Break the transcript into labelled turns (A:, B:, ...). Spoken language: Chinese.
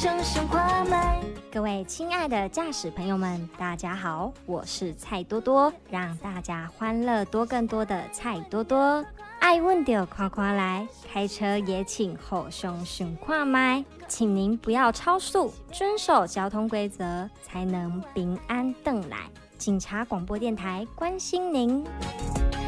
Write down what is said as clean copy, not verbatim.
A: 熊熊跨迈。各位亲爱的驾驶朋友们，大家好，我是蔡多多，让大家欢乐多更多的蔡多多。爱问就夸夸来，开车也请后熊熊跨迈，请您不要超速，遵守交通规则，才能平安回来。警察广播电台关心您。